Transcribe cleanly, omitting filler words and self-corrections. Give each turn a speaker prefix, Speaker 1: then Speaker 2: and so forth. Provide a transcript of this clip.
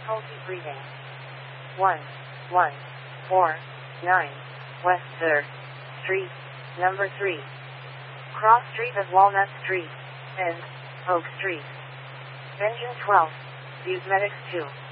Speaker 1: difficulty breathing. 1, 1, 4, 9, West 3rd Street, number 3. Cross Street of Walnut Street, and Oak Street. Engine 12, Views Medics 2.